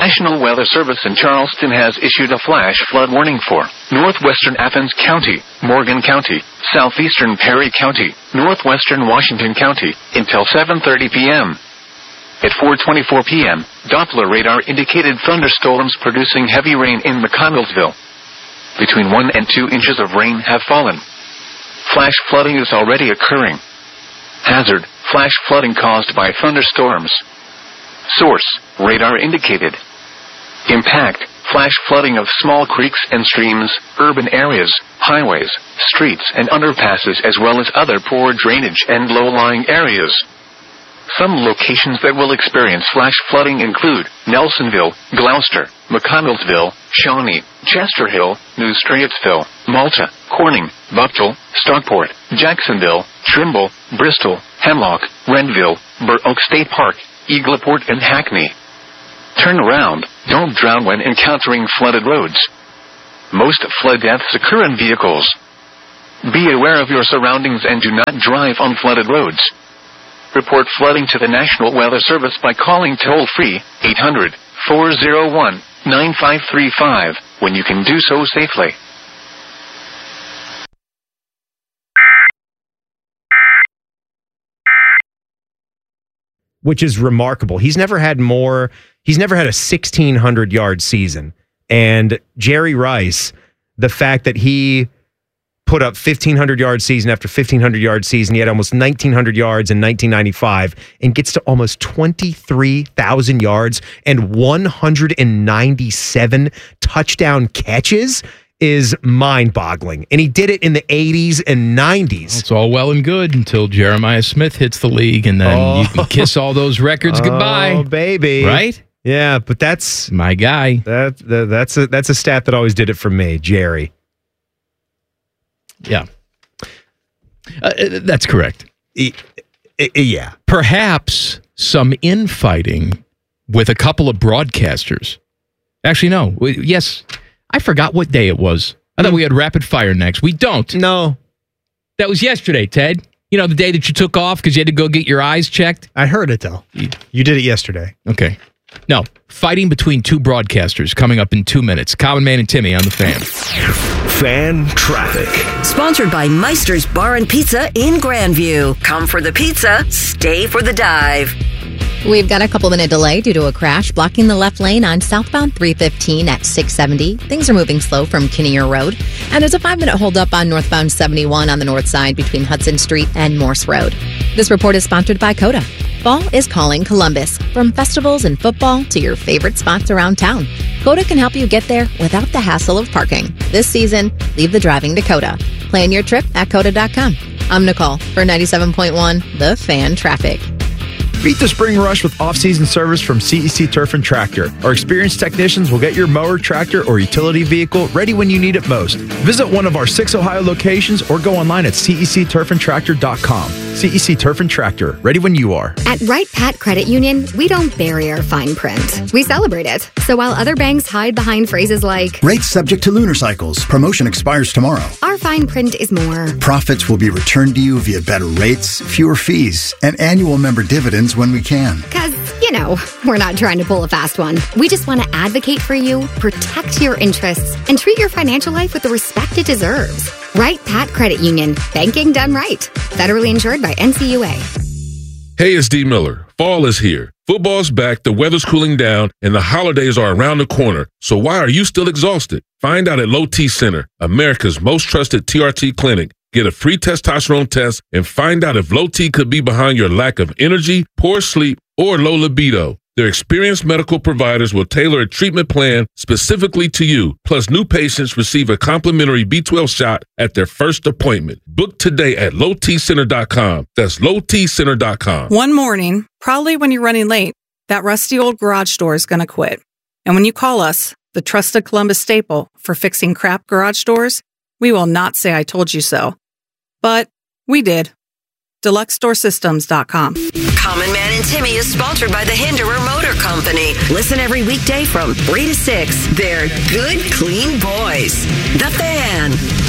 National Weather Service in Charleston has issued a flash flood warning for northwestern Athens County, Morgan County, southeastern Perry County, northwestern Washington County until 7:30 p.m. At 4:24 p.m., Doppler radar indicated thunderstorms producing heavy rain in McConnellsville. Between 1 and 2 inches of rain have fallen. Flash flooding is already occurring. Hazard, flash flooding caused by thunderstorms. Source, radar indicated. Impact, flash flooding of small creeks and streams, urban areas, highways, streets, and underpasses, as well as other poor drainage and low-lying areas. Some locations that will experience flash flooding include Nelsonville, Gloucester, McConnellsville, Shawnee, Chester Hill, New Straightsville, Malta, Corning, Buckle, Stockport, Jacksonville, Trimble, Bristol, Hemlock, Renville, Burr Oak State Park, Eagleport, and Hackney. Turn around. Don't drown when encountering flooded roads. Most flood deaths occur in vehicles. Be aware of your surroundings and do not drive on flooded roads. Report flooding to the National Weather Service by calling toll-free 800-401-9535 when you can do so safely. Which is remarkable. He's never had a 1,600-yard season. And Jerry Rice, the fact that he put up 1,500-yard season after 1,500-yard season, he had almost 1,900 yards in 1995 and gets to almost 23,000 yards and 197 touchdown catches is mind-boggling. And he did it in the 80s and 90s. It's all well and good until Jeremiah Smith hits the league, and then you can kiss all those records goodbye. Oh, baby. Right? Yeah, but that's... my guy. That's a stat that always did it for me, Jerry. Yeah. That's correct. Yeah. Perhaps some infighting with a couple of broadcasters. Actually, no. Yes, I forgot what day it was. I thought we had rapid fire next. We don't. No. That was yesterday, Ted. You know, the day that you took off because you had to go get your eyes checked? I heard it, though. You did it yesterday. Okay. No. Fighting between two broadcasters coming up in 2 minutes. Common Man and Timmy on the Fan. Fan Traffic. Sponsored by Meister's Bar and Pizza in Grandview. Come for the pizza, stay for the dive. We've got a couple-minute delay due to a crash blocking the left lane on southbound 315 at 670. Things are moving slow from Kinnear Road. And there's a 5-minute holdup on northbound 71 on the north side between Hudson Street and Morse Road. This report is sponsored by Coda. Fall is calling Columbus. From festivals and football to your favorite spots around town, Coda can help you get there without the hassle of parking. This season, leave the driving to Coda. Plan your trip at Coda.com. I'm Nicole for 97.1 The Fan Traffic. Beat the spring rush with off-season service from CEC Turf and Tractor. Our experienced technicians will get your mower, tractor, or utility vehicle ready when you need it most. Visit one of our 6 Ohio locations or go online at cecturfandtractor.com. CEC Turf and Tractor, ready when you are. At Wright Pat Credit Union, we don't bury our fine print. We celebrate it. So while other banks hide behind phrases like, rates subject to lunar cycles, promotion expires tomorrow, our fine print is more. Profits will be returned to you via better rates, fewer fees, and annual member dividends when we can. Because, you know, we're not trying to pull a fast one. We just want to advocate for you, protect your interests, and treat your financial life with the respect it deserves. Wright Pat Credit Union. Banking done right. Federally insured by NCUA. Hey, it's D. Miller. Fall is here. Football's back, the weather's cooling down, and the holidays are around the corner. So why are you still exhausted? Find out at Low T Center, America's most trusted TRT clinic. Get a free testosterone test and find out if low T could be behind your lack of energy, poor sleep, or low libido. Their experienced medical providers will tailor a treatment plan specifically to you. Plus, new patients receive a complimentary B12 shot at their first appointment. Book today at lowtcenter.com. That's lowtcenter.com. One morning, probably when you're running late, that rusty old garage door is going to quit. And when you call us, the trusted Columbus staple for fixing crap garage doors, we will not say I told you so. But we did. DeluxeDoorSystems.com. Common Man and Timmy is sponsored by the Hinderer Motor Company. Listen every weekday from 3 to 6. They're good, clean boys. The Fan.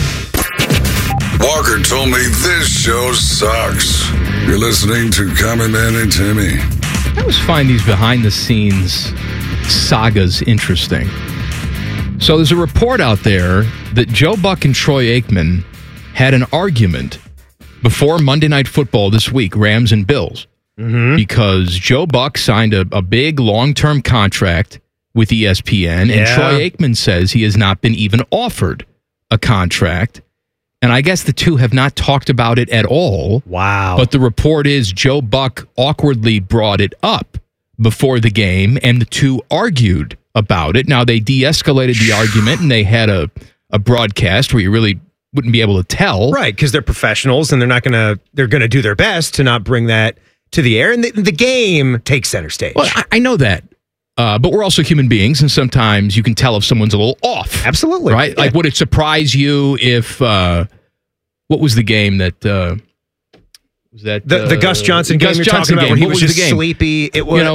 Walker told me this show sucks. You're listening to Common Man and Timmy. I always find these behind-the-scenes saga's interesting. So there's a report out there that Joe Buck and Troy Aikman had an argument before Monday Night Football this week, Rams and Bills, because Joe Buck signed a big long-term contract with ESPN, and Troy Aikman says he has not been even offered a contract. And I guess the two have not talked about it at all. Wow. But the report is Joe Buck awkwardly brought it up before the game, and the two argued about it. Now, they de-escalated the argument, and they had a broadcast where you really wouldn't be able to tell. Right, because they're professionals, and they're going to do their best to not bring that to the air, and the game takes center stage. Well, I know that. But we're also human beings, and sometimes you can tell if someone's a little off. Absolutely. Right? Yeah. Like, would it surprise you if, what was the game that, was that the Gus Johnson game Gus you're Johnson talking about, game. where he What was was just the game? sleepy? It was,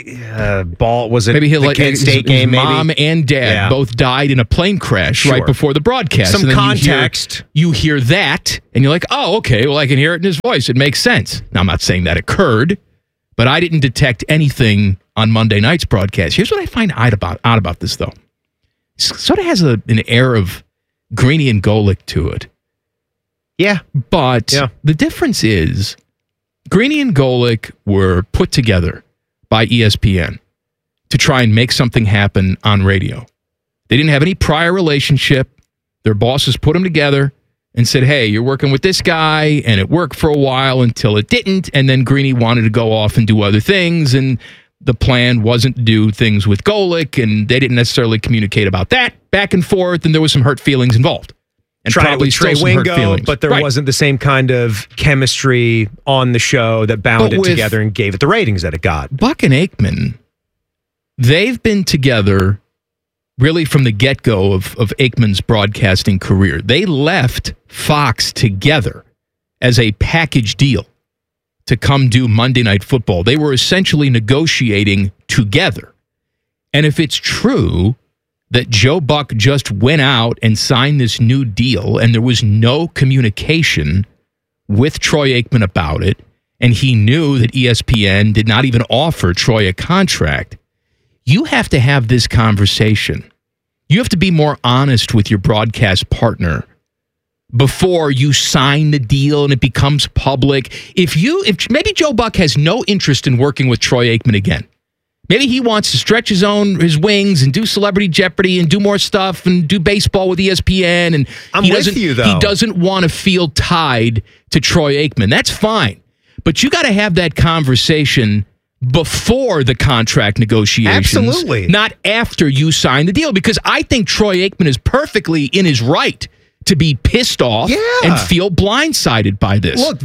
was it maybe the Kent State game? Maybe mom and dad both died in a plane crash right before the broadcast. Some and then context. You hear that, and you're like, oh, okay, well, I can hear it in his voice. It makes sense. Now, I'm not saying that occurred, but I didn't detect anything on Monday night's broadcast. Here's what I find odd about this, though. It sort of has an air of Greeny and Golick to it. Yeah. But the difference is Greeny and Golick were put together by ESPN to try and make something happen on radio. They didn't have any prior relationship. Their bosses put them together and said, hey, you're working with this guy, and it worked for a while until it didn't, and then Greeny wanted to go off and do other things, and the plan wasn't to do things with Golick, and they didn't necessarily communicate about that back and forth, and there was some hurt feelings involved. And tried it probably with Trey still some hurt Wingo, feelings. but there wasn't the same kind of chemistry on the show that bound it together and gave it the ratings that it got. Buck and Aikman, they've been together really from the get-go of Aikman's broadcasting career. They left Fox together as a package deal to come do Monday Night Football. They were essentially negotiating together. And if it's true that Joe Buck just went out and signed this new deal and there was no communication with Troy Aikman about it, and he knew that ESPN did not even offer Troy a contract, you have to have this conversation. You have to be more honest with your broadcast partner before you sign the deal and it becomes public. If maybe Joe Buck has no interest in working with Troy Aikman again. Maybe he wants to stretch his wings and do Celebrity Jeopardy and do more stuff and do baseball with ESPN. And he doesn't want to feel tied to Troy Aikman. That's fine. But you got to have that conversation before the contract negotiations. Absolutely. Not after you sign the deal. Because I think Troy Aikman is perfectly in his right to be pissed off and feel blindsided by this. Look,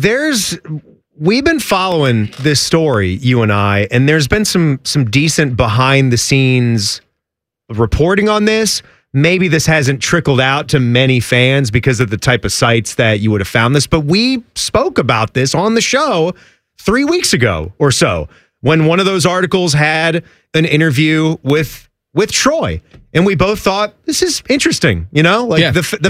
we've been following this story, you and I, and there's been some decent behind-the-scenes reporting on this. Maybe this hasn't trickled out to many fans because of the type of sites that you would have found this, but we spoke about this on the show 3 weeks ago or so when one of those articles had an interview with Troy, and we both thought, this is interesting, the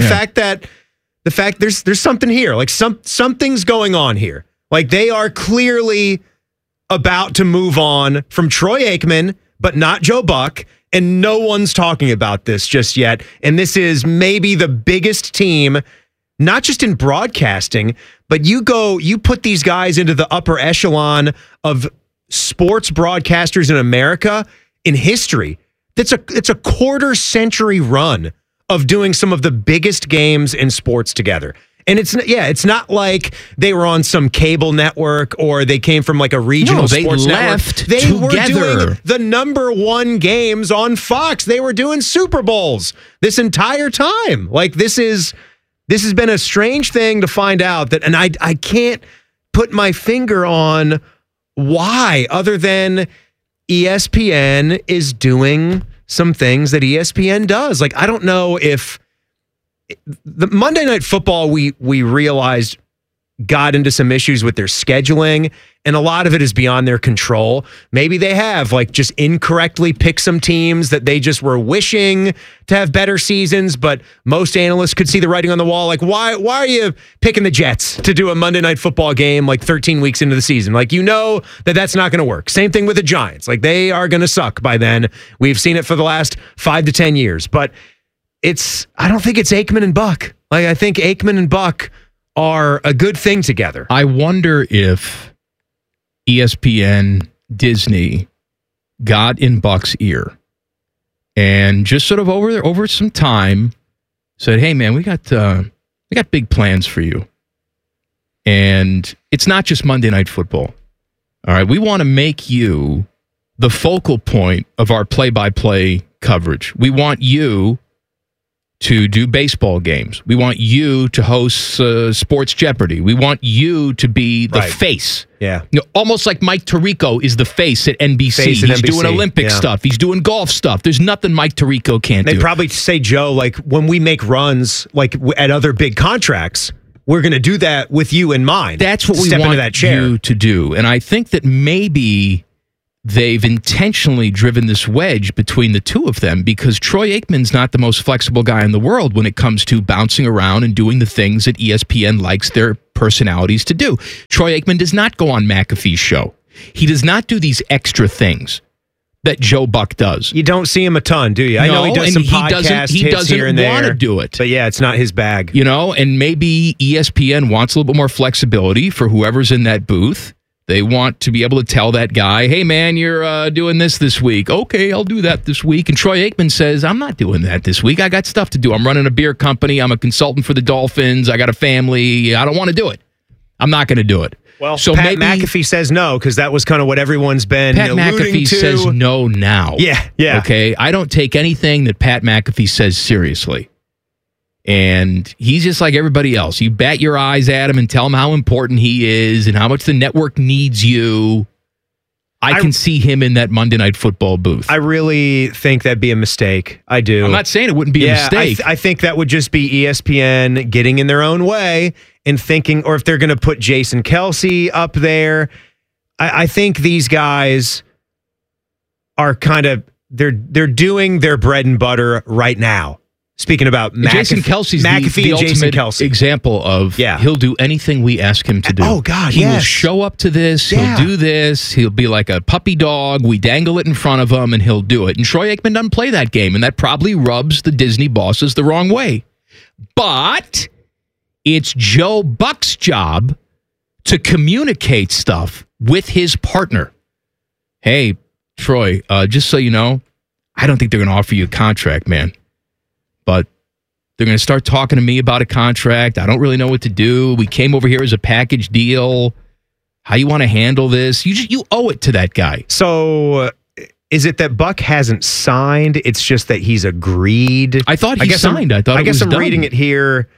fact there's something here, like something's going on here. Like, they are clearly about to move on from Troy Aikman, but not Joe Buck, and no one's talking about this just yet. And this is maybe the biggest team, not just in broadcasting, but you put these guys into the upper echelon of sports broadcasters in America in history. It's a quarter-century run of doing some of the biggest games in sports together. And it's not like they were on some cable network or they came from like a regional sports network. They were doing the number one games on Fox. They were doing Super Bowls this entire time. Like, this has been a strange thing to find out that, and I can't put my finger on why, other than ESPN is doing some things that ESPN does. Like, I don't know if the Monday Night Football we realized got into some issues with their scheduling, and a lot of it is beyond their control. Maybe they have just incorrectly picked some teams that they just were wishing to have better seasons, but most analysts could see the writing on the wall. Why are you picking the Jets to do a Monday Night Football game 13 weeks into the season? That's not going to work. Same thing with the Giants. They are going to suck by then. We've seen it for the last 5 to 10 years, but I don't think it's Aikman and Buck. I think Aikman and Buck are a good thing together. I wonder if ESPN, Disney got in Buck's ear and just sort of over some time said, "Hey man, we got big plans for you. And it's not just Monday Night Football. All right, we want to make you the focal point of our play-by-play coverage. We want you to do baseball games. We want you to host Sports Jeopardy. We want you to be the face." Yeah. Almost like Mike Tirico is the face at NBC. He's doing Olympic stuff. He's doing golf stuff. There's nothing Mike Tirico can't do. They probably say, Joe, when we make runs, at other big contracts, we're going to do that with you in mind. That's what we want you to do. And I think that maybe they've intentionally driven this wedge between the two of them because Troy Aikman's not the most flexible guy in the world when it comes to bouncing around and doing the things that ESPN likes their personalities to do. Troy Aikman does not go on McAfee's show. He does not do these extra things that Joe Buck does. You don't see him a ton, do you? I know he does some podcast hits here and there. He doesn't want to do it. But yeah, it's not his bag. And maybe ESPN wants a little bit more flexibility for whoever's in that booth. They want to be able to tell that guy, "Hey, man, you're doing this week." "Okay, I'll do that this week." And Troy Aikman says, "I'm not doing that this week. I got stuff to do. I'm running a beer company. I'm a consultant for the Dolphins. I got a family. I don't want to do it. I'm not going to do it." Well, so Pat McAfee says no because that was kind of what everyone's been alluding McAfee to. says no now. Yeah. Okay, I don't take anything that Pat McAfee says seriously. And he's just like everybody else. You bat your eyes at him and tell him how important he is and how much the network needs you. I can see him in that Monday Night Football booth. I really think that'd be a mistake. I do. I'm not saying it wouldn't be a mistake. I think that would just be ESPN getting in their own way and thinking, or if they're going to put Jason Kelce up there, I think these guys are they're doing their bread and butter right now. Speaking about Jason Kelce's McAfee the and Jason ultimate Kelce example of he'll do anything we ask him to do. Oh, God, he will show up to this. He'll do this. He'll be like a puppy dog. We dangle it in front of him, and he'll do it. And Troy Aikman doesn't play that game, and that probably rubs the Disney bosses the wrong way. But it's Joe Buck's job to communicate stuff with his partner. "Hey, Troy, just so you know, I don't think they're going to offer you a contract, man. But they're going to start talking to me about a contract. I don't really know what to do. We came over here as a package deal. How you want to handle this? You owe it to that guy." So is it that Buck hasn't signed? It's just that he's agreed. I thought he signed. I guess I'm reading it here.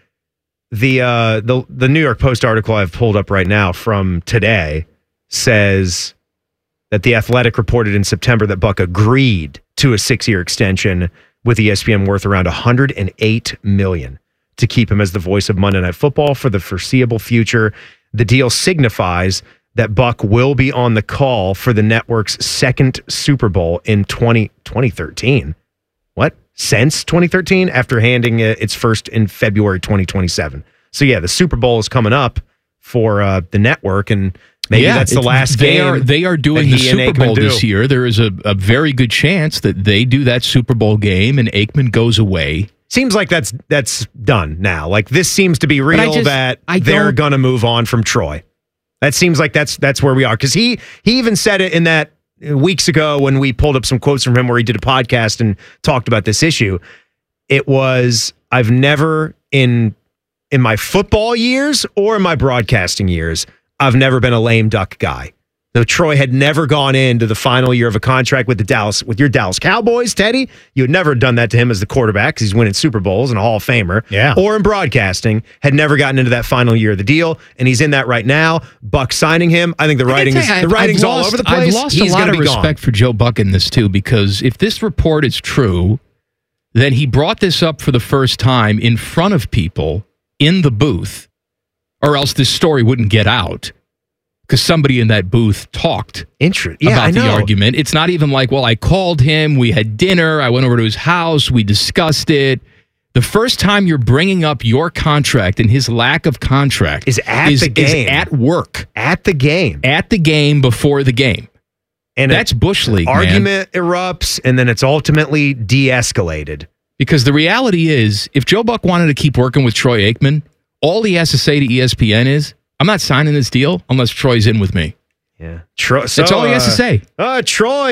The New York Post article I've pulled up right now from today says that The Athletic reported in September that Buck agreed to a 6-year extension with ESPN worth around $108 million to keep him as the voice of Monday Night Football for the foreseeable future. The deal signifies that Buck will be on the call for the network's second Super Bowl in 2013. What? Since 2013, after handing its first in February 2027. So yeah, the Super Bowl is coming up for the network, and maybe that's the last game. They are doing the Super Bowl this year. There is a very good chance that they do that Super Bowl game and Aikman goes away. Seems like that's done now. This seems to be real that they're going to move on from Troy. That seems like that's where we are. Because he even said it in that weeks ago when we pulled up some quotes from him where he did a podcast and talked about this issue. It was, I've never in my football years or in my broadcasting years, I've never been a lame duck guy. Though Troy had never gone into the final year of a contract with your Dallas Cowboys, Teddy. You had never done that to him as the quarterback because he's winning Super Bowls and a Hall of Famer. Yeah. Or in broadcasting, had never gotten into that final year of the deal, and he's in that right now. Buck signing him. I think the writing's all over the place. I've lost a lot of respect for Joe Buck in this too, because if this report is true, then he brought this up for the first time in front of people in the booth or else this story wouldn't get out. Because somebody in that booth talked about the argument. It's not even like, well, I called him, we had dinner, I went over to his house, we discussed it. The first time you're bringing up your contract and his lack of contract is the game. Is at work. At the game. At the game before the game. And that's Bush League, argument erupts, and then it's ultimately de-escalated. Because the reality is, if Joe Buck wanted to keep working with Troy Aikman, all he has to say to ESPN is, I'm not signing this deal unless Troy's in with me. Yeah, that's all he has to say. Troy,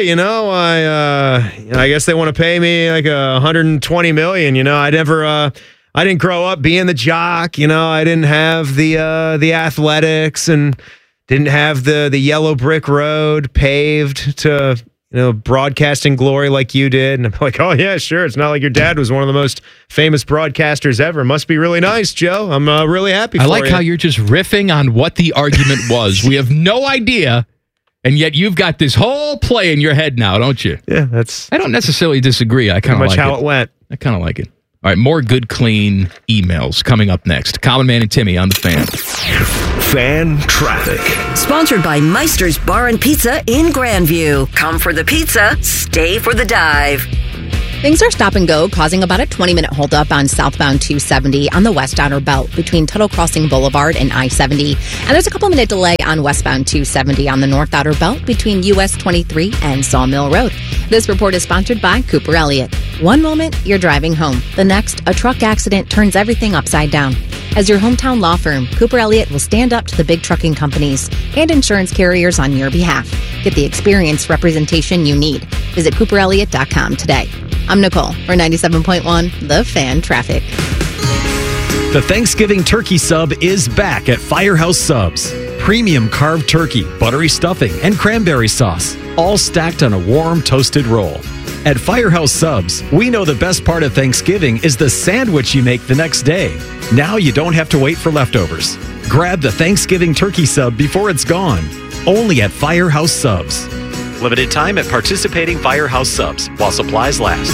I guess they want to pay me like $120 million. I didn't grow up being the jock. I didn't have the athletics and didn't have the yellow brick road paved to broadcasting glory like you did. And I'm like, oh yeah, sure. It's not like your dad was one of the most famous broadcasters ever. Must be really nice, Joe. I'm really happy for you. I like how you're just riffing on what the argument was. We have no idea, and yet you've got this whole play in your head now, don't you? Yeah, I don't necessarily disagree. I kind of like how it went. I kind of like it. All right, more good, clean emails coming up next. Common Man and Timmy on the Fan. Fan Traffic. Sponsored by Meister's Bar and Pizza in Grandview. Come for the pizza, stay for the dive. Things are stop and go, causing about a 20-minute holdup on southbound 270 on the west outer belt between Tuttle Crossing Boulevard and I-70. And there's a couple-minute delay on westbound 270 on the north outer belt between US 23 and Sawmill Road. This report is sponsored by Cooper Elliott. One moment, you're driving home. The next, a truck accident turns everything upside down. As your hometown law firm, Cooper Elliott will stand up to the big trucking companies and insurance carriers on your behalf. Get the experienced representation you need. Visit CooperElliott.com today. I'm Nicole for 97.1 The Fan Traffic. The Thanksgiving turkey sub is back at Firehouse Subs. Premium carved turkey, buttery stuffing, and cranberry sauce, all stacked on a warm, toasted roll. At Firehouse Subs, we know the best part of Thanksgiving is the sandwich you make the next day. Now you don't have to wait for leftovers. Grab the Thanksgiving turkey sub before it's gone. Only at Firehouse Subs. Limited time at participating Firehouse Subs while supplies last.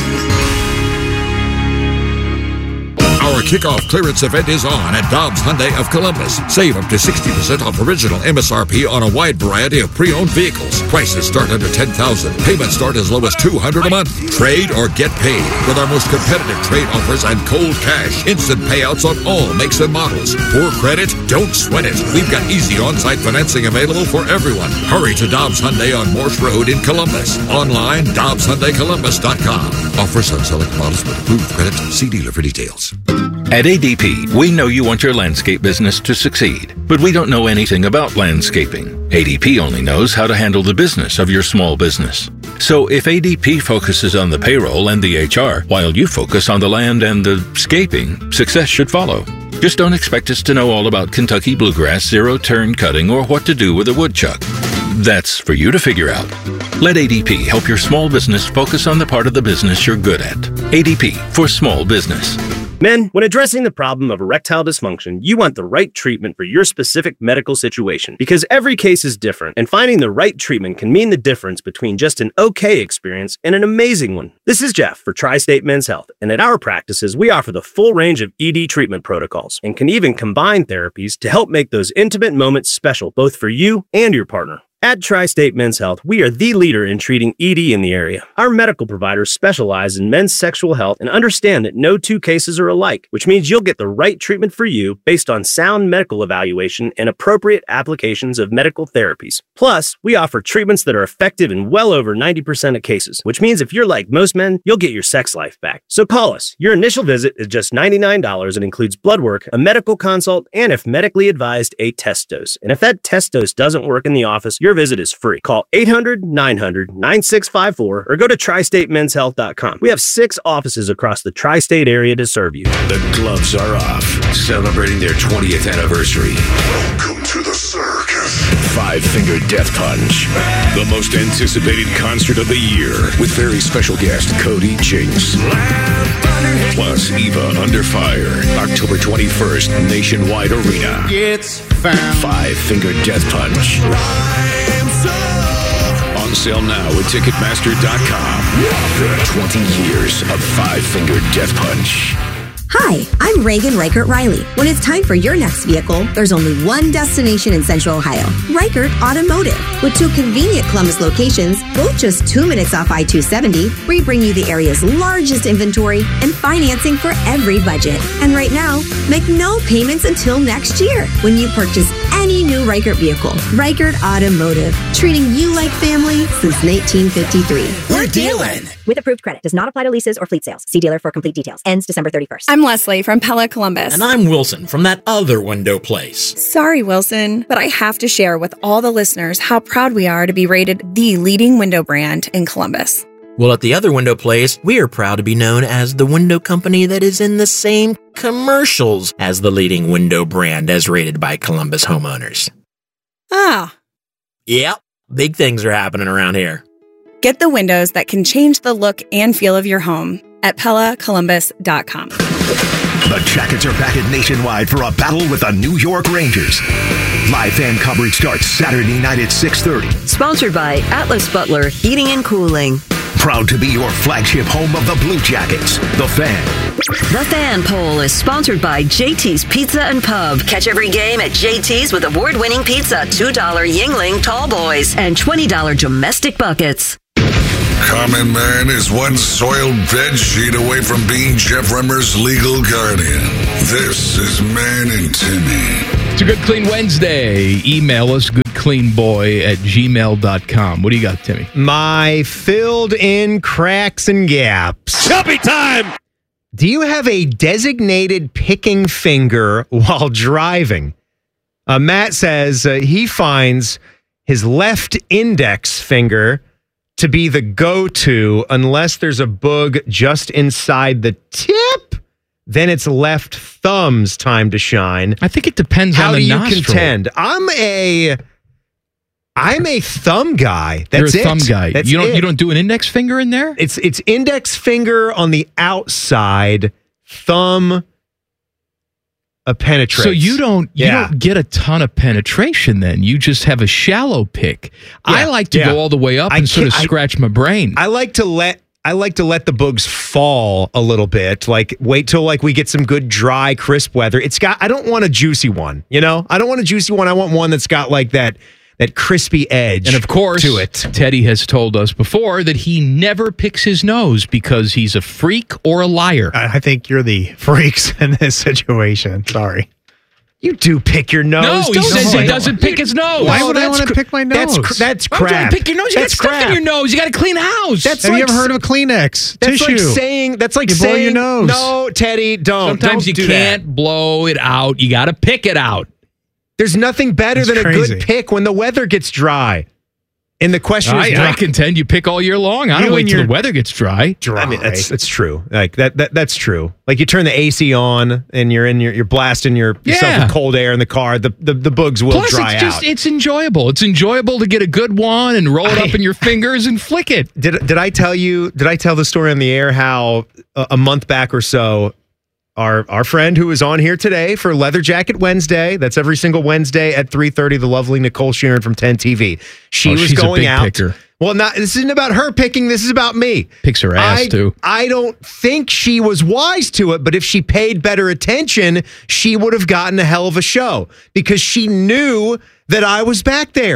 Our kickoff clearance event is on at Dobbs Hyundai of Columbus. Save up to 60% off original MSRP on a wide variety of pre-owned vehicles. Prices start under $10,000. Payments start as low as $200 a month. Trade or get paid with our most competitive trade offers and cold cash. Instant payouts on all makes and models. Poor credit? Don't sweat it. We've got easy on-site financing available for everyone. Hurry to Dobbs Hyundai on Morse Road in Columbus. Online, DobbsHyundaiColumbus.com. Offers on select models with approved credit. See dealer for details. At ADP, we know you want your landscape business to succeed, but we don't know anything about landscaping. ADP only knows how to handle the business of your small business. So if ADP focuses on the payroll and the HR, while you focus on the land and the scaping, success should follow. Just don't expect us to know all about Kentucky bluegrass, zero-turn cutting, or what to do with a woodchuck. That's for you to figure out. Let ADP help your small business focus on the part of the business you're good at. ADP for small business. Men, when addressing the problem of erectile dysfunction, you want the right treatment for your specific medical situation because every case is different, and finding the right treatment can mean the difference between just an okay experience and an amazing one. This is Jeff for Tri-State Men's Health, and at our practices, we offer the full range of ED treatment protocols and can even combine therapies to help make those intimate moments special both for you and your partner. At Tri-State Men's Health, we are the leader in treating ED in the area. Our medical providers specialize in men's sexual health and understand that no two cases are alike, which means you'll get the right treatment for you based on sound medical evaluation and appropriate applications of medical therapies. Plus, we offer treatments that are effective in well over 90% of cases, which means if you're like most men, you'll get your sex life back. So call us. Your initial visit is just $99 and includes blood work, a medical consult, and if medically advised, a test dose. And if that test dose doesn't work in the office, your visit is free. Call 800-900-9654 or go to TriStateMen'sHealth.com. We have 6 offices across the tri-state area to serve you. The gloves are off, celebrating their 20th anniversary. Welcome to the circus. Five Finger Death Punch, the most anticipated concert of the year, with very special guest Cody Jinks. Plus Eva Under Fire, October 21st, Nationwide Arena. It's found. Five Finger Death Punch. On sale now at Ticketmaster.com. 20 years of Five Finger Death Punch. Hi, I'm Reagan Reichert Riley. When it's time for your next vehicle, there's only one destination in Central Ohio, Reichert Automotive. With 2 convenient Columbus locations, both just 2 minutes off I-270, we bring you the area's largest inventory and financing for every budget. And right now, make no payments until next year when you purchase any new Reichert vehicle. Reichert Automotive, treating you like family since 1953. We're dealing. With approved credit. Does not apply to leases or fleet sales. See dealer for complete details. Ends December 31st. I'm Leslie from Pella Columbus. And I'm Wilson from that other window place. Sorry, Wilson, but I have to share with all the listeners how proud we are to be rated the leading window brand in Columbus. Well, at the other window place, we are proud to be known as the window company that is in the same commercials as the leading window brand as rated by Columbus homeowners. Ah. Yep, big things are happening around here. Get the windows that can change the look and feel of your home at PellaColumbus.com. The Jackets are back at Nationwide for a battle with the New York Rangers. Live fan coverage starts Saturday night at 6:30. Sponsored by Atlas Butler Heating and Cooling. Proud to be your flagship home of the Blue Jackets, The Fan. The Fan Poll is sponsored by JT's Pizza and Pub. Catch every game at JT's with award-winning pizza, $2 Yingling Tall Boys, and $20 domestic buckets. Common Man is one soiled bed sheet away from being Jeff Remmer's legal guardian. This is Man and Timmy. It's a Good Clean Wednesday. Email us, goodcleanboy@gmail.com. What do you got, Timmy? My filled in cracks and gaps. Chubby time! Do you have a designated picking finger while driving? Matt says he finds his left index finger to be the go-to unless there's a boog just inside the tip. Then it's left thumb's time to shine. I think it depends on the nostril. How do you contend? I'm a thumb guy. That's You're a thumb it. guy. That's You don't do an index finger in there? It's index finger on the outside, thumb penetrates. So you don't get a ton of penetration then. You just have a shallow pick. Yeah, I like to go all the way up and sort of scratch my brain. I like to let the boogs fall a little bit. Like wait till we get some good dry, crisp weather. I don't want a juicy one, I don't want a juicy one. I want one that's got like that crispy edge. And of course, to it. Teddy has told us before that he never picks his nose because he's a freak or a liar. I think you're the freaks in this situation. Sorry. You do pick your nose. No, he says he doesn't pick his nose. Why would I want to pick my nose? That's Why would you crap. want to pick your nose? You got stuff in your nose. You got to clean house. Have you ever heard of a Kleenex? That's Tissue. That's like you saying, blow your nose. No, Teddy, don't. Sometimes Don't you do can't that. blow it out. You got to pick it out. There's nothing better That's than crazy. a good pick when the weather gets dry. And the question is, I contend you pick all year long. I don't wait till the weather gets dry. I mean, that's true. Like that's true. Like you turn the AC on and you're blasting yourself with cold air in the car. The boogs will Plus, dry out. It's enjoyable. It's enjoyable to get a good one and roll it up in your fingers and flick it. Did I tell the story on the air how a month back or so, our friend who is on here today for Leather Jacket Wednesday, that's every single Wednesday at 3:30, the lovely Nicole Sheeran from 10 TV. She's going a big out. Picker. Well, this isn't about her picking. This is about me. Picks her ass, too. I don't think she was wise to it, but if she paid better attention, she would have gotten a hell of a show because she knew that I was back there.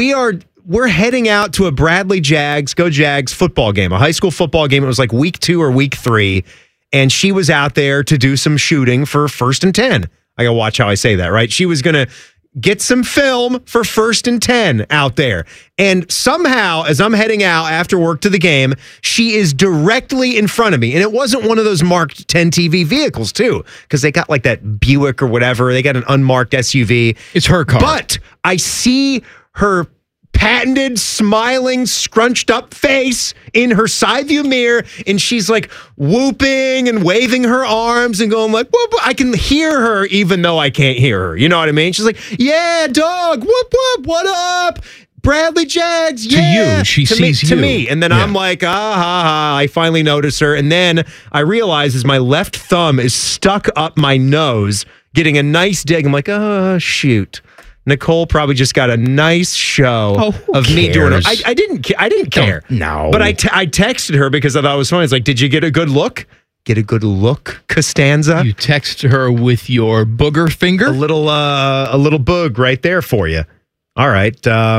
We're heading out to a Bradley Jags, go Jags football game, a high school football game. It was like week 2 or week 3. And she was out there to do some shooting for 1st and 10. I got to watch how I say that, right? She was going to get some film for 1st and 10 out there. And somehow, as I'm heading out after work to the game, she is directly in front of me. And it wasn't one of those marked 10 TV vehicles, too, because they got like that Buick or whatever. They got an unmarked SUV. It's her car. But I see her patented, smiling, scrunched up face in her side view mirror, and she's like whooping and waving her arms and going like, whoop, whoop. I can hear her even though I can't hear her. You know what I mean? She's like, yeah, dog, whoop, whoop, what up? Bradley Jags, yeah. To you, she sees you. To me. And then I'm like, I finally notice her. And then I realize as my left thumb is stuck up my nose, getting a nice dig. I'm like, oh, shoot. Nicole probably just got a nice show of me doing it. I didn't care. No. But I texted her because I thought it was funny. It's like, did you get a good look? get a good look, Costanza. You text her with your booger finger? A little boog right there for you. All right.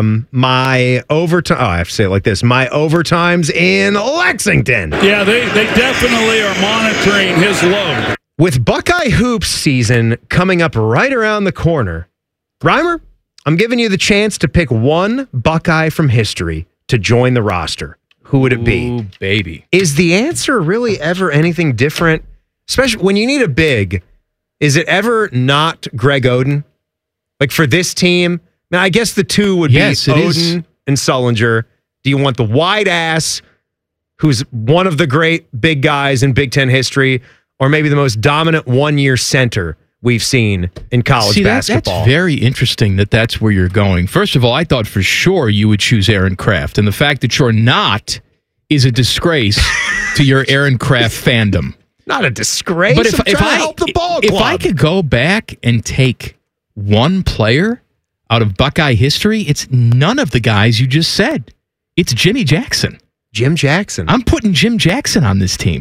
My overtime. Oh, I have to say it like this. My overtime's in Lexington. Yeah, they definitely are monitoring his load. With Buckeye Hoops season coming up right around the corner, Reimer, I'm giving you the chance to pick one Buckeye from history to join the roster. Who would it be? Ooh, baby. Is the answer really ever anything different? Especially when you need a big, is it ever not Greg Oden? Like for this team? Now, I guess the two would be Oden and Sullinger. Do you want the wide ass, who's one of the great big guys in Big Ten history, or maybe the most dominant one-year center we've seen in college basketball? That's very interesting that's where you're going. First of all, I thought for sure you would choose Aaron Kraft, and the fact that you're not is a disgrace to your Aaron Kraft fandom. Not a disgrace. But if I help the ball club. If I could go back and take one player out of Buckeye history, it's none of the guys you just said. It's Jimmy Jackson. Jim Jackson. I'm putting Jim Jackson on this team.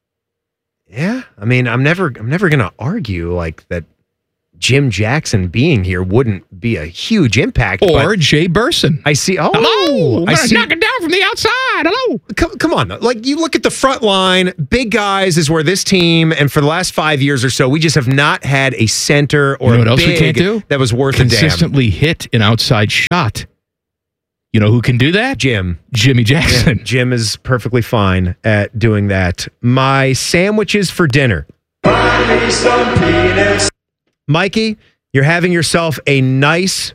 Yeah, I mean, I'm never going to argue like that. Jim Jackson being here wouldn't be a huge impact. Or Jay Burson. I see. Oh, hello. I see. Knock it down from the outside. Hello. Come on. Like, you look at the front line, big guys is where this team, and for the last 5 years or so, we just have not had a center or you know a what else we can't big do? That was worth a damn. Consistently hit an outside shot. You know who can do that? Jimmy Jackson. Yeah, Jim is perfectly fine at doing that. My sandwiches for dinner. Buy me some peanuts. Mikey, you're having yourself a nice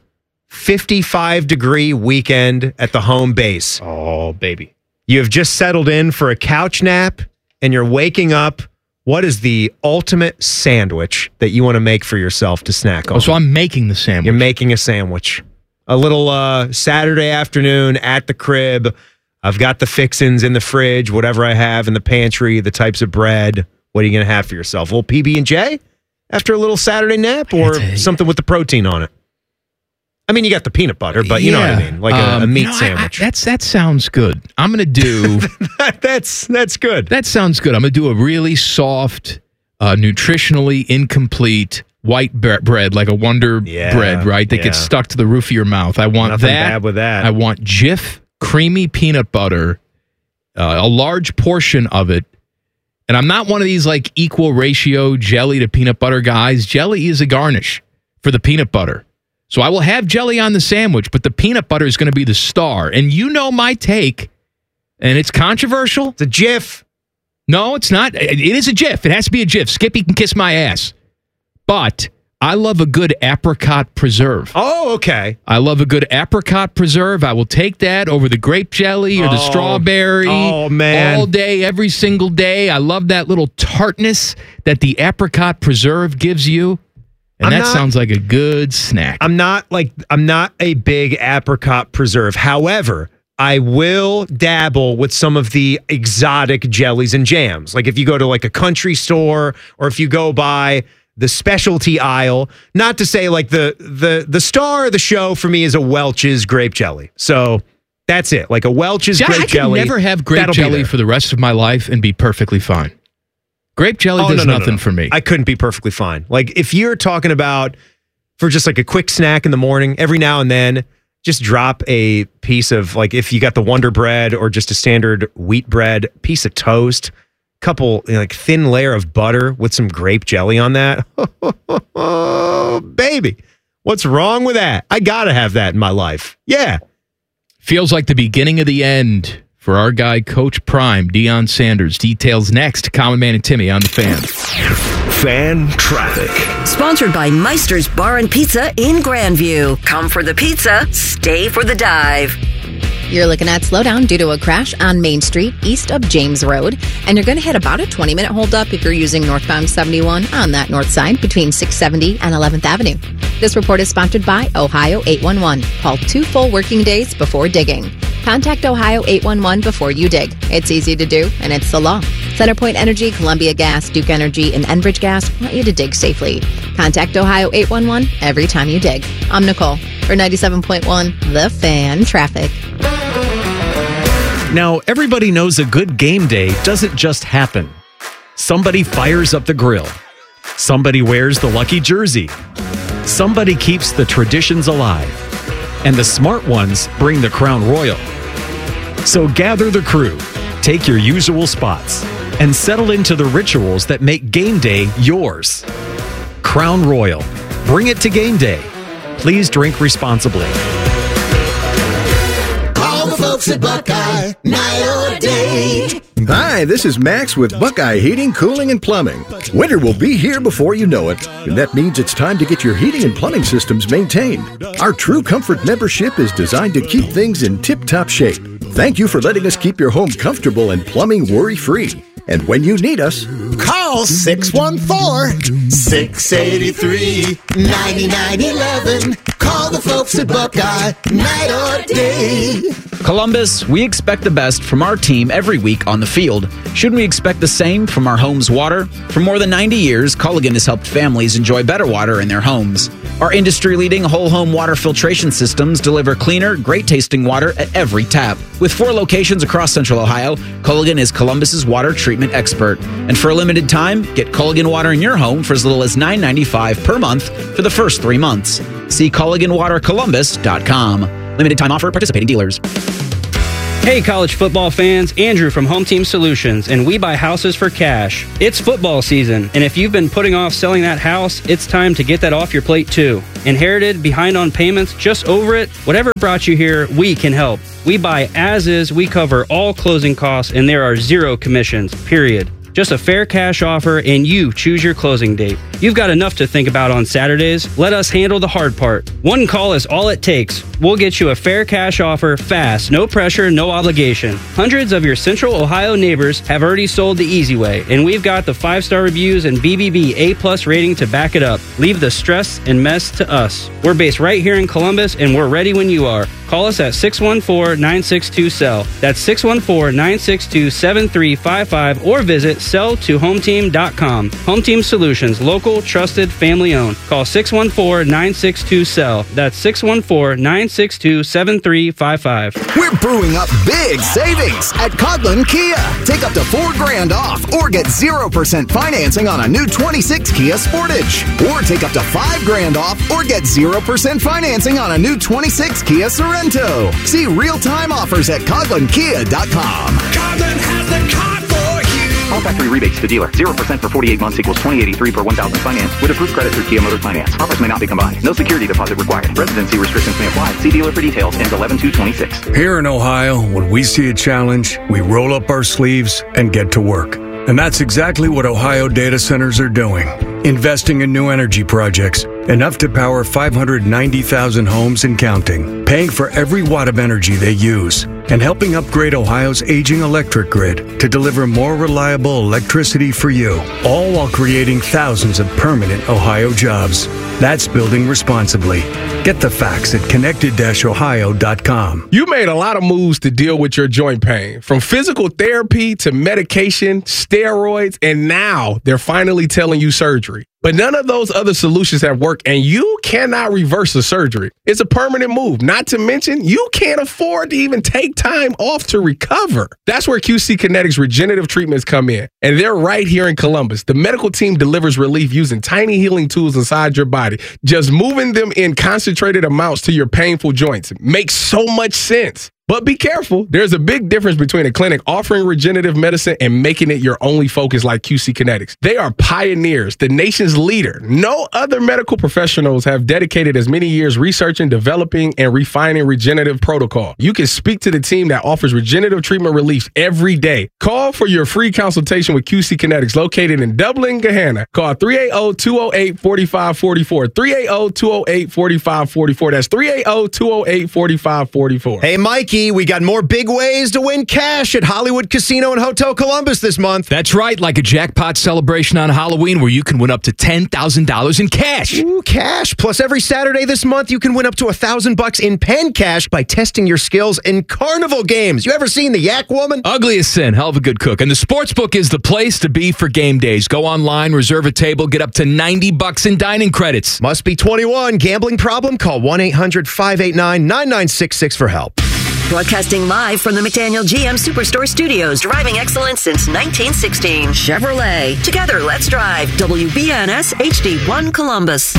55-degree weekend at the home base. Oh, baby. You have just settled in for a couch nap, and you're waking up. What is the ultimate sandwich that you want to make for yourself to snack on? Oh, so I'm making the sandwich. You're making a sandwich. A little Saturday afternoon at the crib. I've got the fixins in the fridge, whatever I have in the pantry, the types of bread. What are you going to have for yourself? A little PB&J after a little Saturday nap, or something with the protein on it? I mean, you got the peanut butter, but you know what I mean, like a meat sandwich. That sounds good. I'm going to do... That's good. That sounds good. I'm going to do a really soft, nutritionally incomplete white bread, like a Wonder bread, right? That gets stuck to the roof of your mouth. I want Nothing that. bad with that. I want Jif creamy peanut butter, a large portion of it. And I'm not one of these like equal ratio jelly to peanut butter guys. Jelly is a garnish for the peanut butter. So I will have jelly on the sandwich, but the peanut butter is going to be the star. And you know my take, and it's controversial. It's a Jif. No, it's not. It is a Jif. It has to be a Jif. Skippy can kiss my ass. But I love a good apricot preserve. Oh, okay. I love a good apricot preserve. I will take that over the grape jelly or the strawberry. Oh, man. All day, every single day. I love that little tartness that the apricot preserve gives you. And sounds like a good snack. I'm not a big apricot preserve. However, I will dabble with some of the exotic jellies and jams. Like if you go to like a country store, or if you go by the specialty aisle, not to say like the star of the show for me is a Welch's grape jelly. So that's it. Like a Welch's grape jelly. I can never have grape jelly for the rest of my life and be perfectly fine. Grape jelly does nothing for me. I couldn't be perfectly fine. Like if you're talking about for just like a quick snack in the morning, every now and then, just drop a piece of like if you got the Wonder Bread or just a standard wheat bread, piece of toast, couple like thin layer of butter with some grape jelly on that. Oh, baby. What's wrong with that? I got to have that in my life. Yeah. Feels like the beginning of the end for our guy, Coach Prime, Deion Sanders. Details next. Common Man and Timmy on the Fan. Fan Traffic. Sponsored by Meister's Bar and Pizza in Grandview. Come for the pizza, stay for the dive. You're looking at slowdown due to a crash on Main Street east of James Road. And you're going to hit about a 20-minute holdup if you're using northbound 71 on that north side between 670 and 11th Avenue. This report is sponsored by Ohio 811. Call 2 full working days before digging. Contact Ohio 811 before you dig. It's easy to do, and it's the law. Centerpoint Energy, Columbia Gas, Duke Energy, and Enbridge Gas want you to dig safely. Contact Ohio 811 every time you dig. I'm Nicole for 97.1 The Fan Traffic. Now, everybody knows a good game day doesn't just happen. Somebody fires up the grill. Somebody wears the lucky jersey. Somebody keeps the traditions alive. And the smart ones bring the Crown Royal. So gather the crew, take your usual spots, and settle into the rituals that make game day yours. Crown Royal. Bring it to game day. Please drink responsibly. Call the folks at Buckeye, night or day. Hi, this is Max with Buckeye Heating, Cooling, and Plumbing. Winter will be here before you know it, and that means it's time to get your heating and plumbing systems maintained. Our True Comfort membership is designed to keep things in tip-top shape. Thank you for letting us keep your home comfortable and plumbing worry-free. And when you need us, call 614-683-9911. Call the folks at Buckeye, night or day. Columbus, we expect the best from our team every week on the field. Shouldn't we expect the same from our home's water? For more than 90 years, Culligan has helped families enjoy better water in their homes. Our industry-leading whole-home water filtration systems deliver cleaner, great-tasting water at every tap. With 4 locations across Central Ohio, Culligan is Columbus's water treatment expert. And for a limited time, get Culligan water in your home for as little as $9.95 per month for the first 3 months. See CulliganWaterColumbus.com. Limited time offer at participating dealers. Hey college football fans, Andrew from Home Team Solutions, and we buy houses for cash. It's football season, and if you've been putting off selling that house, it's time to get that off your plate too. Inherited, behind on payments, just over it? Whatever brought you here, we can help. We buy as is, we cover all closing costs, and there are 0 commissions, period. Just a fair cash offer, and you choose your closing date. You've got enough to think about on Saturdays. Let us handle the hard part. One call is all it takes. We'll get you a fair cash offer fast, no pressure, no obligation. Hundreds of your Central Ohio neighbors have already sold the easy way, and we've got the 5-star reviews and BBB A+ rating to back it up. Leave the stress and mess to us. We're based right here in Columbus, and we're ready when you are. Call us at 614-962-SELL. That's 614-962-7355, or visit sell2hometeam.com. Home Team Solutions, local, trusted, family owned. Call 614-962-SELL. That's 614-962-7355. We're brewing up big savings at Coghlan Kia. Take up to $4,000 off or get 0% financing on a new 26 Kia Sportage. Or take up to $5,000 off or get 0% financing on a new 26 Kia Sorento. See real-time offers at CoghlanKia.com. Coghlan has the car for you. All factory rebates to dealer. 0% for 48 months equals $20.83 per 1,000 finance with approved credit through Kia Motor Finance. Offers may not be combined. No security deposit required. Residency restrictions may apply. See dealer for details. Ends 11/2/26. Here in Ohio, when we see a challenge, we roll up our sleeves and get to work. And that's exactly what Ohio data centers are doing. Investing in new energy projects, enough to power 590,000 homes and counting, paying for every watt of energy they use, and helping upgrade Ohio's aging electric grid to deliver more reliable electricity for you, all while creating thousands of permanent Ohio jobs. That's building responsibly. Get the facts at connected-ohio.com. You made a lot of moves to deal with your joint pain, from physical therapy to medication, steroids, and now they're finally telling you surgery. But none of those other solutions have worked, and you cannot reverse the surgery. It's a permanent move. Not to mention, you can't afford to even take time off to recover. That's where QC Kinetics regenerative treatments come in, and they're right here in Columbus. The medical team delivers relief using tiny healing tools inside your body. Just moving them in concentrated amounts to your painful joints makes so much sense. But be careful. There's a big difference between a clinic offering regenerative medicine and making it your only focus like QC Kinetics. They are pioneers, the nation's leader. No other medical professionals have dedicated as many years researching, developing, and refining regenerative protocol. You can speak to the team that offers regenerative treatment relief every day. Call for your free consultation with QC Kinetics, located in Dublin, Gahanna. Call 380-208-4544. 380-208-4544. That's 380-208-4544. Hey, Mikey, we got more big ways to win cash at Hollywood Casino and Hotel Columbus this month. That's right, like a jackpot celebration on Halloween where you can win up to $10,000 in cash. Ooh, cash. Plus, every Saturday this month, you can win up to $1,000 in pen cash by testing your skills in carnival games. You ever seen the Yak Woman? Ugly as sin, hell of a good cook. And the Sportsbook is the place to be for game days. Go online, reserve a table, get up to $90 in dining credits. Must be 21. Gambling problem? Call 1-800-589-9966 for help. Broadcasting live from the McDaniel GM Superstore Studios, driving excellence since 1916. Chevrolet. Together, let's drive. WBNS HD1 Columbus.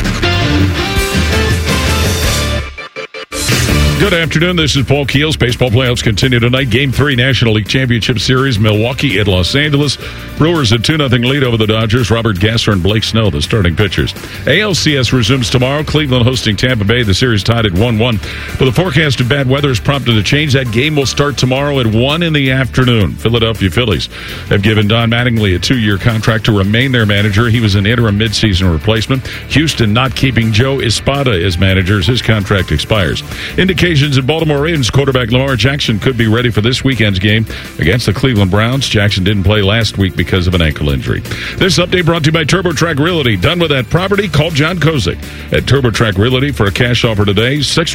Good afternoon. This is Paul Keels. Baseball playoffs continue tonight. Game 3, National League Championship Series, Milwaukee at Los Angeles. Brewers a 2-0 lead over the Dodgers. Robert Gasser and Blake Snow, the starting pitchers. ALCS resumes tomorrow. Cleveland hosting Tampa Bay. The series tied at 1-1. But the forecast of bad weather has prompted a change. That game will start tomorrow at 1 in the afternoon. Philadelphia Phillies have given Don Mattingly a 2-year contract to remain their manager. He was an interim midseason replacement. Houston not keeping Joe Espada as manager as his contract expires. Indications in Baltimore Ravens quarterback Lamar Jackson could be ready for this weekend's game against the Cleveland Browns. Jackson didn't play last week because of an ankle injury. This update brought to you by TurboTrack Realty. Done with that property? Call John Kozik at TurboTrack Realty for a cash offer today,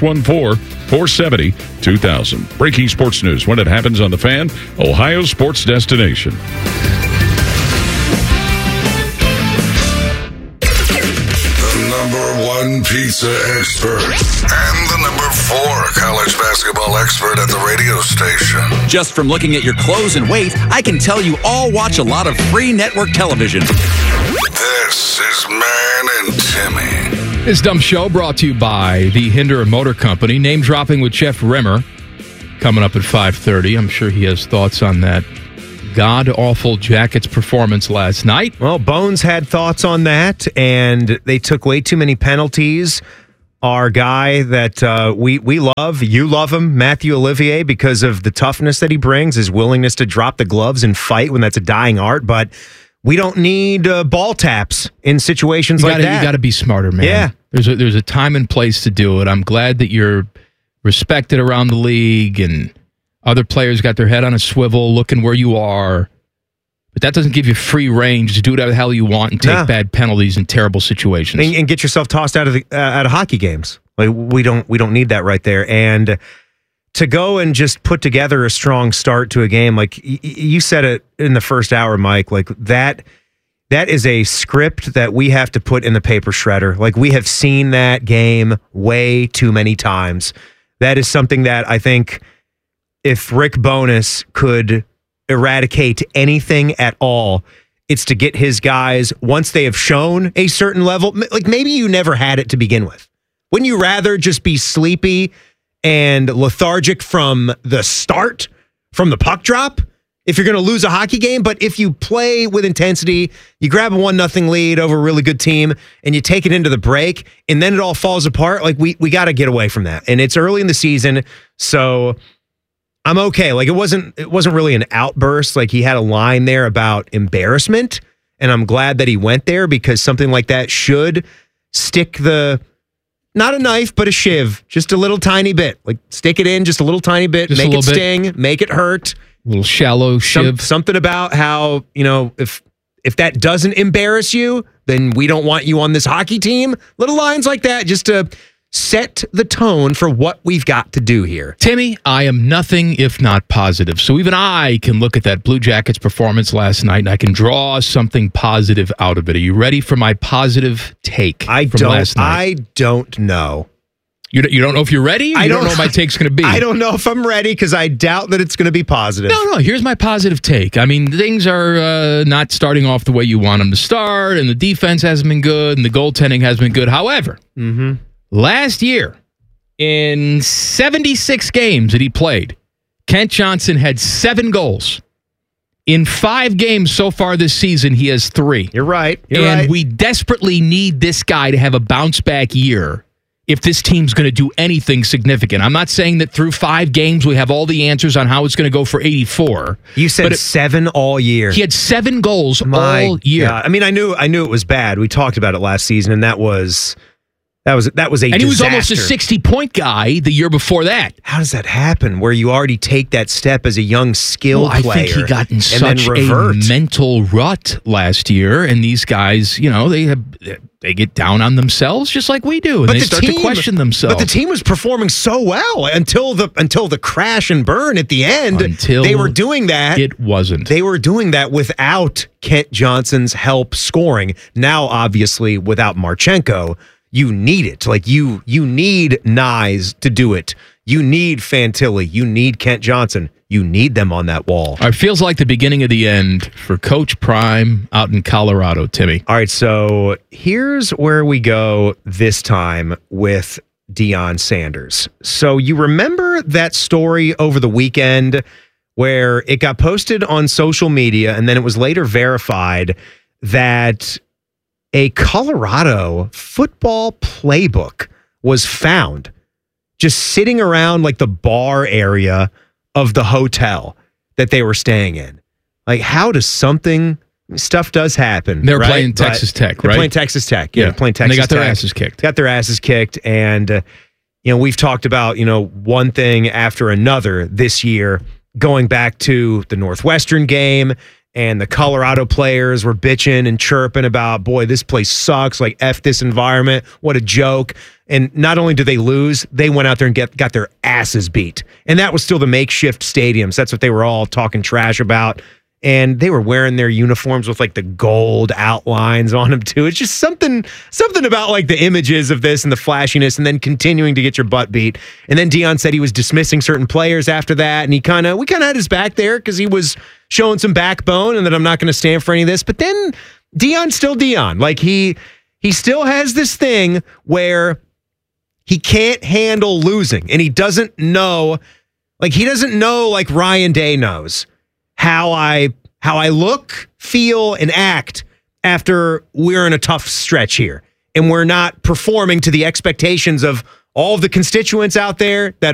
614-470-2000. Breaking sports news when it happens on The Fan, Ohio sports destination. Pizza expert and the number 4 college basketball expert at the radio station. Just from looking at your clothes and weight, I can tell you all watch a lot of free network television. This is Man and Timmy. This dumb show brought to you by the Hinder Motor Company. Name dropping with Jeff Rimmer coming up at 5:30. I'm sure he has thoughts on that god-awful Jackets performance last night. Well, Bones had thoughts on that, and they took way too many penalties. Our guy that we love, you love him, Matthew Olivier, because of the toughness that he brings, his willingness to drop the gloves and fight when that's a dying art, but we don't need ball taps in situations like that. You got to be smarter, man. Yeah. There's a time and place to do it. I'm glad that you're respected around the league and other players got their head on a swivel looking where you are. But that doesn't give you free range to do whatever the hell you want and take bad penalties in terrible situations. And get yourself tossed out of hockey games. Like we don't need that right there. And to go and just put together a strong start to a game, like you said it in the first hour, Mike, like that is a script that we have to put in the paper shredder. Like we have seen that game way too many times. That is something that I think if Rick Bowness could eradicate anything at all, it's to get his guys, once they have shown a certain level, like maybe you never had it to begin with. Wouldn't you rather just be sleepy and lethargic from the start, from the puck drop, if you're going to lose a hockey game? But if you play with intensity, you grab a 1-0 lead over a really good team, and you take it into the break, and then it all falls apart, like we got to get away from that. And it's early in the season, so I'm okay. Like it wasn't really an outburst. Like he had a line there about embarrassment, and I'm glad that he went there because something like that should stick not a knife, but a shiv, just a little tiny bit. Like stick it in just a little tiny bit, just make it sting, make it hurt. A little shallow shiv. Something about how, if that doesn't embarrass you, then we don't want you on this hockey team. Little lines like that just to set the tone for what we've got to do here. Timmy, I am nothing if not positive. So even I can look at that Blue Jackets performance last night and I can draw something positive out of it. Are you ready for my positive take last night? I don't know. You don't know if you're ready? I don't know what my take's going to be. I don't know if I'm ready because I doubt that it's going to be positive. No. Here's my positive take. I mean, things are not starting off the way you want them to start, and the defense hasn't been good, and the goaltending has been good. However, last year, in 76 games that he played, Kent Johnson had 7 goals. In 5 games so far this season, he has 3. You're right. And we desperately need this guy to have a bounce-back year if this team's going to do anything significant. I'm not saying that through 5 games we have all the answers on how it's going to go for 84. You said 7 all year. He had 7 goals all year. God. I mean, I knew it was bad. We talked about it last season, and that was a disaster. And he was almost a 60-point guy the year before that. How does that happen, where you already take that step as a young skilled player? I think he got in such a mental rut last year, and these guys, they get down on themselves just like we do, and they start to question themselves. But the team was performing so well until the crash and burn at the end. They were doing that. It wasn't. They were doing that without Kent Johnson's help scoring. Now, obviously, without Marchenko, you need it. Like you need Nyes to do it. You need Fantilli. You need Kent Johnson. You need them on that wall. It feels like the beginning of the end for Coach Prime out in Colorado, Timmy. All right, so here's where we go this time with Deion Sanders. So you remember that story over the weekend where it got posted on social media and then it was later verified that a Colorado football playbook was found just sitting around like the bar area of the hotel that they were staying in. Like, how does stuff does happen. They're right? playing Texas Tech, right? They're playing Texas Tech. Yeah, they're playing Texas Tech. And they got their asses kicked. Got their asses kicked. And, we've talked about, one thing after another this year, going back to the Northwestern game, and the Colorado players were bitching and chirping about, boy, this place sucks. Like, F this environment. What a joke. And not only did they lose, they went out there and got their asses beat. And that was still the makeshift stadiums. That's what they were all talking trash about. And they were wearing their uniforms with like the gold outlines on them too. It's just something about like the images of this and the flashiness, and then continuing to get your butt beat. And then Deion said he was dismissing certain players after that, and we kind of had his back there because he was showing some backbone, and that I'm not going to stand for any of this. But then Deion's still Deion. Like he still has this thing where he can't handle losing, and he doesn't know like Ryan Day knows how I look, feel, and act after we're in a tough stretch here and we're not performing to the expectations of all of the constituents out there that